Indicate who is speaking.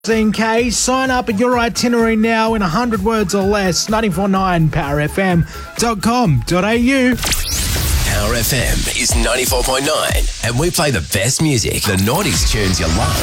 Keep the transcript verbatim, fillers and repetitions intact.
Speaker 1: K. Sign up at your itinerary now in one hundred words or less. nine four nine power f m dot com dot a u.
Speaker 2: Power F M is ninety-four point nine, and we play the best music, the noughties tunes you love.